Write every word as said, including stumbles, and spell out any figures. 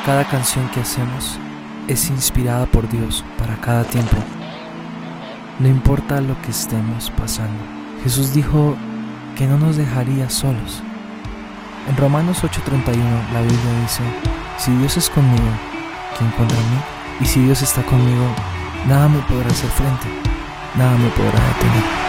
Cada canción que hacemos es inspirada por Dios para cada tiempo. No importa lo que estemos pasando. Jesús dijo que no nos dejaría solos. En Romanos ocho treinta y uno la Biblia dice: si Dios es conmigo, ¿quién contra mí? Y si Dios está conmigo, nada me podrá hacer frente, nada me podrá detener.